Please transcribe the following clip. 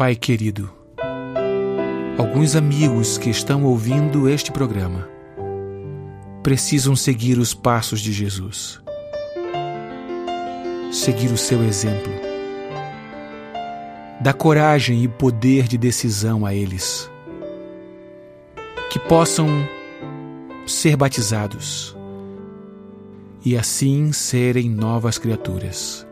Pai querido, alguns amigos que estão ouvindo este programa precisam seguir os passos de Jesus, seguir o seu exemplo. Dá coragem e poder de decisão a eles, que possam ser batizados e assim serem novas criaturas.